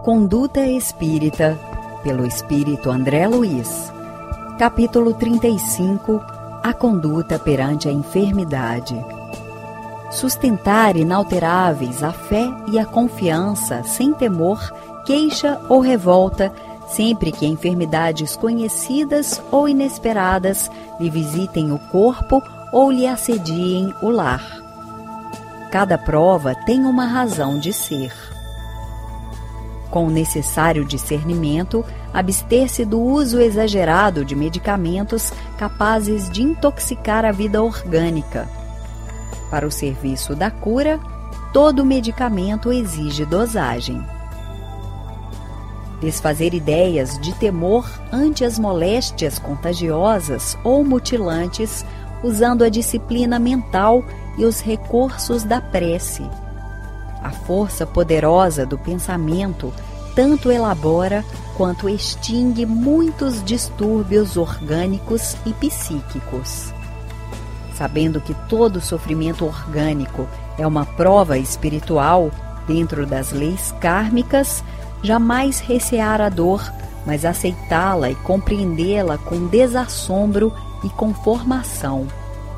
Conduta Espírita, pelo Espírito André Luiz. Capítulo 35. A conduta perante a enfermidade. Sustentar inalteráveis a fé e a confiança, sem temor, queixa ou revolta, sempre que enfermidades conhecidas ou inesperadas lhe visitem o corpo ou lhe assediem o lar. Cada prova tem uma razão de ser. Com o necessário discernimento, abster-se do uso exagerado de medicamentos capazes de intoxicar a vida orgânica. Para o serviço da cura, todo medicamento exige dosagem. Desfazer ideias de temor ante as moléstias contagiosas ou mutilantes, usando a disciplina mental e os recursos da prece. A força poderosa do pensamento tanto elabora quanto extingue muitos distúrbios orgânicos e psíquicos. Sabendo que todo sofrimento orgânico é uma prova espiritual dentro das leis kármicas, jamais recear a dor, mas aceitá-la e compreendê-la com desassombro e com formação.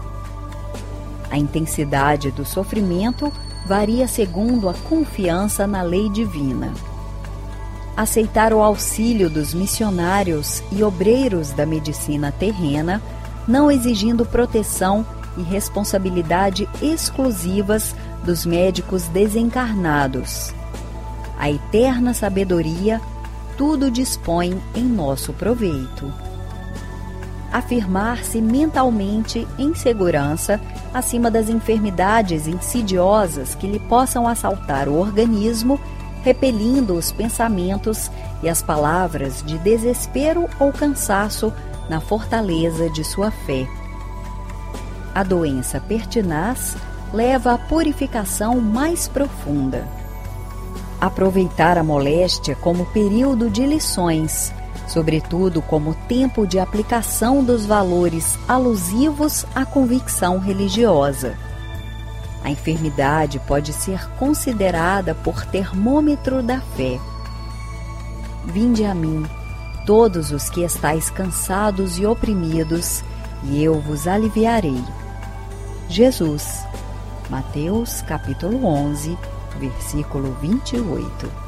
A intensidade do sofrimento varia segundo a confiança na lei divina. Aceitar o auxílio dos missionários e obreiros da medicina terrena, não exigindo proteção e responsabilidade exclusivas dos médicos desencarnados. A eterna sabedoria tudo dispõe em nosso proveito. Afirmar-se mentalmente em segurança acima das enfermidades insidiosas que lhe possam assaltar o organismo, repelindo os pensamentos e as palavras de desespero ou cansaço na fortaleza de sua fé. A doença pertinaz leva à purificação mais profunda. Aproveitar a moléstia como período de lições, sobretudo como tempo de aplicação dos valores alusivos à convicção religiosa. A enfermidade pode ser considerada por termômetro da fé. Vinde a mim, todos os que estáis cansados e oprimidos, e eu vos aliviarei. Jesus, Mateus capítulo 11, versículo 28.